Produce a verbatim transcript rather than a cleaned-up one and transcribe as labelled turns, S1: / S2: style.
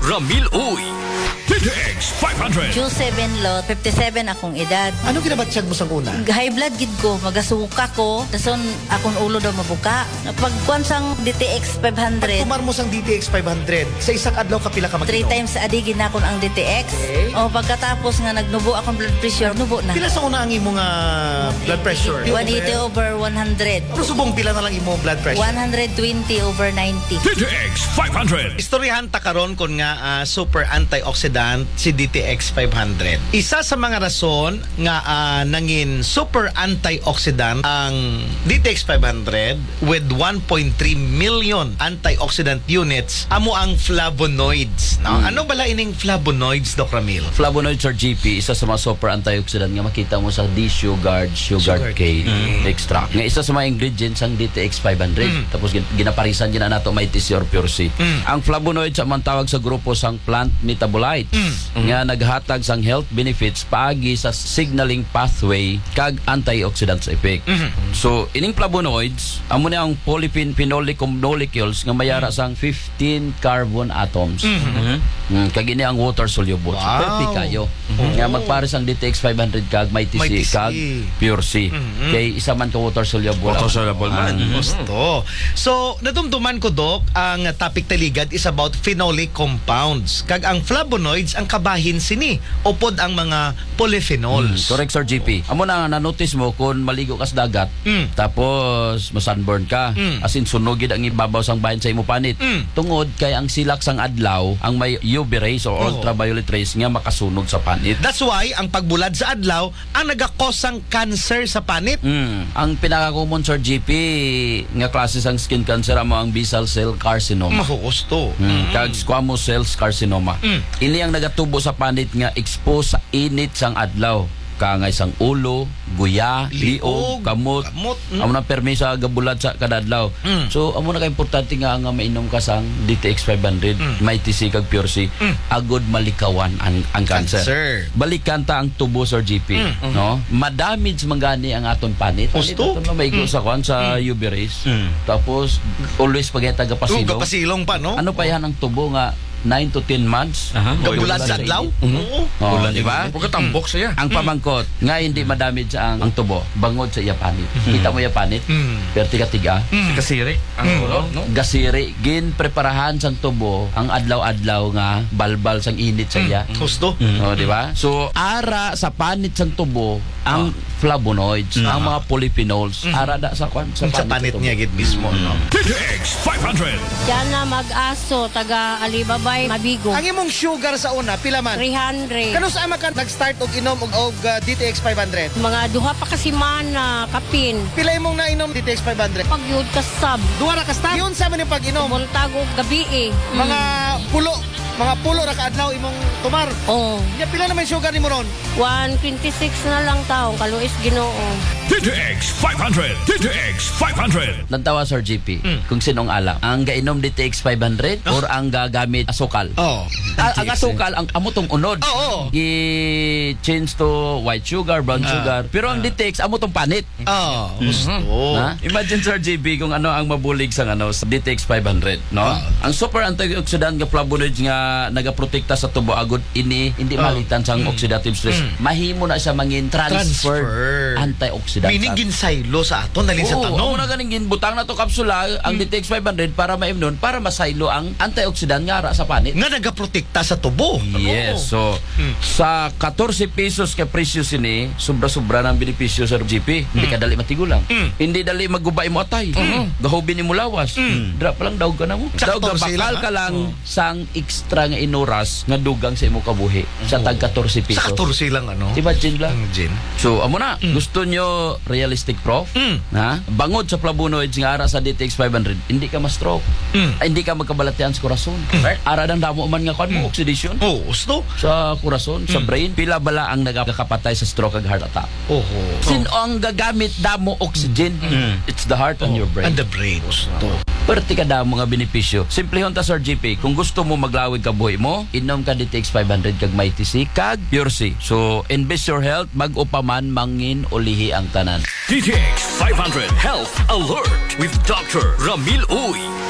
S1: Ramil Uy. D T X five hundred.
S2: June seven lot, fifty-seven akong edad.
S3: Ano ginabatsyag mo sa una?
S2: High blood gid ko, magasuka ko, dason akong ulo daw mabuka. Pagkuan sang D T X five hundred,
S3: Kumar mo sang D T X five hundred, sa isang adlaw kapila ka mag-inom?
S2: three times a day ginakon ang D T X.
S3: Okay.
S2: O pagkatapos nga nagnubo akong blood pressure, nubo na.
S3: Pila sa una ang imong uh, blood pressure?
S2: one eighty over one hundred.
S3: Pero subong pila na lang imong blood pressure?
S2: one twenty over ninety.
S1: D T X five hundred.
S4: Istoryahan ta karon kun nga ah, super antioxidant si D T X five hundred. Isa sa mga rason nga ah, nangin super antioxidant ang D T X five hundred with one point three million antioxidant units amo ang flavonoids. No? Ano bala ining flavonoids, Doc Ramil?
S5: Flavonoids or G P, isa sa mga super antioxidant nga makita mo sa D-Sugard, Sugar
S4: Sugar
S5: cane extract. Nga isa sa mga ingredients ang D T X five hundred. Tapos gin- ginaparisan din na nato may T C or pure C. Ang flavonoids ang tawag sa grupo sang plant metabolites nga naghatag sang health benefits paagi sa signaling pathway kag antioxidants effect. So ining flavonoids amo na ang polyphenolic molecules nga mayara sang fifteen carbon atoms. Mm, kag ini ang water soluble. So,
S4: Wow.
S5: perfect kayo. Nga magpares ang D T X five hundred kag may T C,
S4: May T C.
S5: kag pure C. Kay isa man ka water soluble.
S1: Water soluble man.
S5: Ah,
S4: Gusto. So, nadumduman ko, Doc, ang topic taligad is about phenolic compounds. Kag ang flavonoids, ang kabahin sini. Upod ang mga polyphenols.
S5: Correct, Sir G P. Amo na na-notice mo kung maligo ka sa dagat,
S4: Mm.
S5: tapos masunburn ka,
S4: Mm.
S5: as in sunugid ang ibabaw sang bahin sa imo panit.
S4: Mm.
S5: Tungod kay ang silak sang adlaw, ang may U V rays or
S4: Oo.
S5: ultraviolet rays nga makasunog sa panit.
S4: That's why, ang pagbulad sa adlaw, ang nagakosang cancer sa panit.
S5: Mm. Ang pinaka-common, Sir G P, nga klase sang skin cancer amo ang basal cell carcinoma.
S4: Mahugusto.
S5: Mm. Kag squamous cells carcinoma.
S4: Mm.
S5: Ini ang nagatubo sa panit nga expose sa init sang adlaw. Kangay sang ulo, guya,
S4: Liog,
S5: liog, kamot.
S4: kamot, mm.
S5: Amo na permisa gabulad sa kadadlaw.
S4: Mm.
S5: So amo na ka importante nga nga mainom ka sang D T X five hundred, may T C kag pure C. Agod malikawan ang ang cancer.
S4: Cancer.
S5: Balikan ta ang tubo, Sir G P, no? Madamage mangani ang aton panit.
S4: Gusto?
S5: Ito na may sa kwan sa U V rays. Tapos always pageta
S4: Oh,
S5: gapasilong.
S4: kapasilong pa, no?
S5: Ano pa yan ang tubo nga nine to ten months?
S4: Kabulad sa adlaw? Oo.
S5: Oh, di ba?
S1: Pagkatambok siya.
S5: Ang pamangkot nga hindi madamage ang, ang tubo bangod sa iya panit. Kita mo iya panit?
S4: Mm.
S5: Perti ka tiga.
S1: Kasiri. Ang ulo, no?
S5: Gasiri gin preparahan sang tubo ang adlaw-adlaw nga balbal sang init sa iya.
S4: Gusto.
S5: Oh, di ba? So ara sa panit sang tubo ang flavonoids, ang mga polyphenols. Ara da sa kwan sa
S4: Sa panit
S5: panit, sa tubo.
S4: niya gid mismo, no?
S1: D T X five hundred.
S6: Diyan na mag-aso, taga Alibabay, Mabigo.
S3: Ang imong sugar sa una, pila man?
S6: three hundred.
S3: Kano sa ama ka nag-start og inom og, og uh, D T X five hundred?
S6: Mga duha pa kasi mana, kapin.
S3: Pila imong nainom D T X five hundred?
S6: Pagyud ka sab.
S3: Duha ra ka start? Yun sa man yung pag-inom.
S6: Montago gabi eh.
S3: Mga pulo, mga pulo ra ka adlaw imong tumar.
S6: Oh,
S3: Nya pila naman sugar ni mo ron?
S6: one twenty-six na lang taong kaluis Ginoo.
S1: D T X five hundred. D T X five hundred.
S5: Nantawa, Sir G P, kung sinong alam. Ang gainom D T X five hundred or ang gagamit asukal?
S4: Oh.
S5: Ah, ang asukal, ang amutong unod.
S4: Oo.
S5: I-change to white sugar, brown sugar. Pero ang D T X, amutong panit.
S4: Oh, gusto.
S5: Ha? Imagine, Sir G P, kung ano ang mabulig sa ano sa D T X five hundred, no? Ang super antioxidant nga flavonoids nga nagaprotekta sa tubo agud ini hindi malitan sang oxidative stress. Mahimo na siya mangin transfer
S4: Transfer.
S5: antioxidant.
S4: Meaning ginsaylo sa aton, dalhin sa
S5: Oo,
S4: tanong.
S5: amo na ganing ginbutang na to kapsula ang D T X five hundred para maimnon para masaylo ang antioxidant nga ara sa panit.
S4: Nga nagaprotekta sa tubo.
S5: Yes. So, sa fourteen pesos ka presyo sini, sobra-sobra ng benepisyo sa G P. Hindi ka dali matigulang. Hindi dali magubay mo atay. Gahubin mo lawas. Drop lang daw ka na mo.
S4: Sa
S5: Daw
S4: fourteen
S5: bakal
S4: lang,
S5: ka
S4: ha?
S5: lang sang extra nga inuras nga dugang sa imo kabuhi sa tag fourteen pesos.
S4: Sa katorsi lang, ano?
S5: Imagine lang.
S4: Ang gin.
S5: So, amo na. Gusto nyo realistic prof?
S4: Mm.
S5: Ha? Bangod sa flavonoids nga ara sa D T X five hundred, hindi ka ma-stroke.
S4: Mm.
S5: Ay, hindi ka magkabalatian sa kurason. Ara ng damo man nga kwan mo, oxidation
S4: Oh, gusto.
S5: sa kurason, sa brain. Pila bala ang nagkakapatay sa stroke ag heart attack.
S4: Oho.
S5: Sino ang gagamit damo oxygen? It's the heart and your brain.
S4: And the brain. Gusto.
S5: Perti ka damo nga benepisyo. Simple honta, Sir G P. Kung gusto mo maglawig ka buhi mo, inom ka D T X five hundred kag may T C kag Pure C. So, invest your health, mag-upaman mangin ulihi ang tanan.
S1: D T X five hundred Health Alert with Doctor Ramil Uy.